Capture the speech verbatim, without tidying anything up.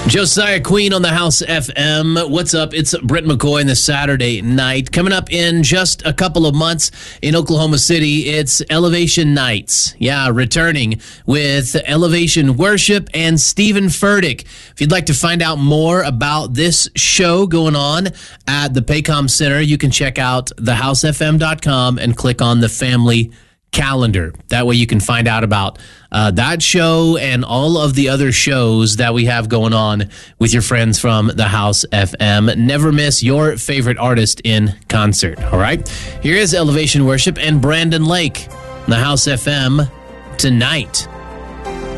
Josiah Queen on the House F M. What's up? It's Brett McCoy in the Saturday night. Coming up in just a couple of months in Oklahoma City, it's Elevation Nights. Yeah, returning with Elevation Worship and Stephen Furtick. If you'd like to find out more about this show going on at the Paycom Center, you can check out the house f m dot com and click on the family calendar. That way you can find out about uh, that show and all of the other shows that we have going on with your friends from the House F M. Never miss your favorite artist in concert. All right. Here is Elevation Worship and Brandon Lake, the House F M tonight.